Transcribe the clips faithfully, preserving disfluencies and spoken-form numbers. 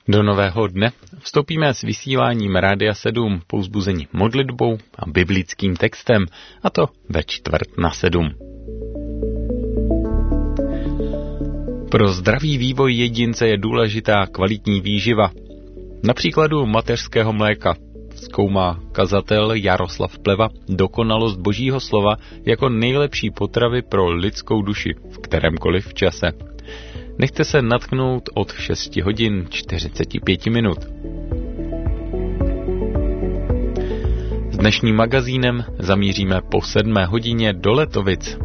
Do nového dne vstoupíme s vysíláním Rádia sedm povzbuzení modlitbou a biblickým textem, a to ve čtvrt na sedm. Pro zdravý vývoj jedince je důležitá kvalitní výživa. Na příkladu mateřského mléka zkoumá kazatel Jaroslav Pleva dokonalost Božího slova jako nejlepší potravy pro lidskou duši v kterémkoliv čase. Nechte se natknout od šesti hodin čtyřicet pět minut. S dnešním magazínem zamíříme po sedmé hodině do Letovic.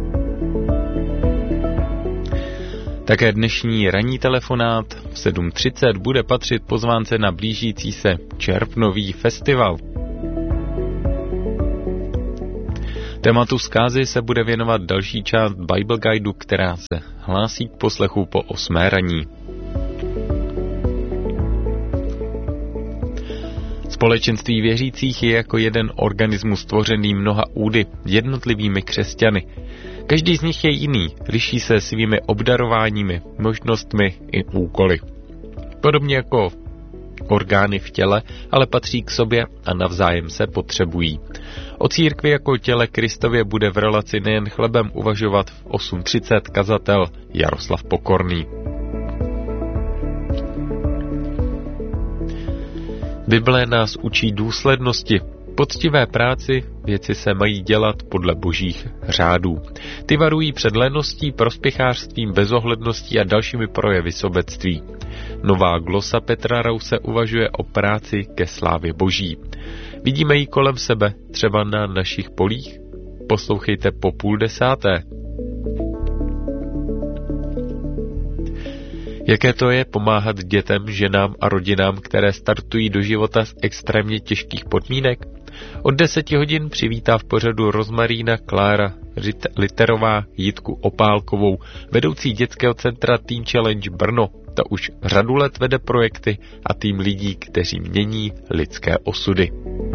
Také dnešní ranní telefonát v sedm třicet bude patřit pozvánce na blížící se červnový festival. Tématu zkázy se bude věnovat další část Bible Guideu, která se hlásí k poslechu po osmé raní. Společenství věřících je jako jeden organismus tvořený mnoha údy, jednotlivými křesťany. Každý z nich je jiný, liší se svými obdarováními, možnostmi i úkoly. Podobně jako orgány v těle, ale patří k sobě a navzájem se potřebují. O církvi jako těle Kristově bude v relaci nejen chlebem uvažovat v osm třicet kazatel Jaroslav Pokorný. Bible nás učí důslednosti. Poctivé práci věci se mají dělat podle božích řádů. Ty varují před leností, prospěchářstvím, bezohledností a dalšími projevy sobectví. Nová glosa Petra Rause uvažuje o práci ke slávě boží. Vidíme ji kolem sebe, třeba na našich polích? Poslouchejte po půl desáté. Jaké to je pomáhat dětem, ženám a rodinám, které startují do života z extrémně těžkých podmínek? Od deseti hodin přivítá v pořadu Rozmarína Klára Literová Jitku Opálkovou, vedoucí dětského centra Teen Challenge Brno. Ta už řadu let vede projekty a tým lidí, kteří mění lidské osudy.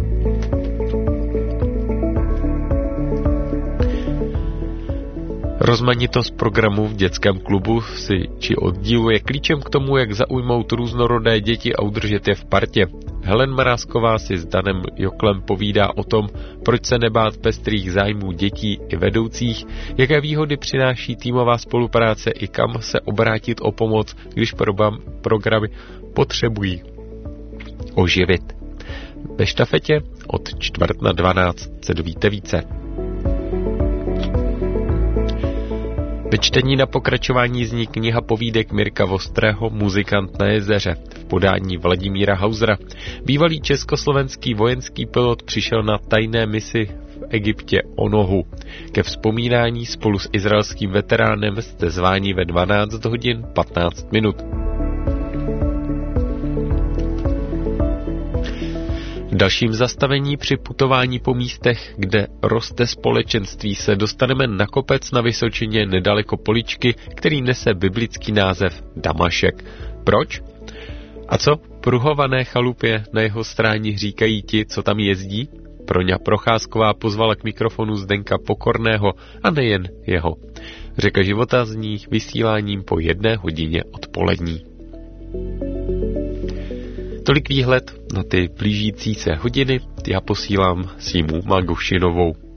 Rozmanitost programů v dětském klubu si či oddílu je klíčem k tomu, jak zaujmout různorodé děti a udržet je v partě. Helen Mrázková si s Danem Joklem povídá o tom, proč se nebát pestrých zájmů dětí i vedoucích, jaké výhody přináší týmová spolupráce i kam se obrátit o pomoc, když programy potřebují oživit. Ve štafetě od čtvrt na dvanáct se dovíte více. Ve čtení na pokračování zní kniha povídek Mirka Vostrého Muzikant na jezeře v podání Vladimíra Hausera. Bývalý československý vojenský pilot přišel na tajné misi v Egyptě o nohu. Ke vzpomínání spolu s izraelským veteránem jste zváni ve dvanáct hodin patnáct minut. V dalším zastavení při putování po místech, kde roste společenství, se dostaneme na kopec na Vysočině nedaleko Poličky, který nese biblický název Damašek. Proč? A co pruhované chalupě na jeho stráni říkají ti, co tam jezdí? Proňa Procházková pozvala k mikrofonu Zdenka Pokorného a nejen jeho. Řeka života zní vysíláním po jedné hodině odpolední. Tolik výhled na ty blížící se hodiny, já posílám Simu Magošinovou.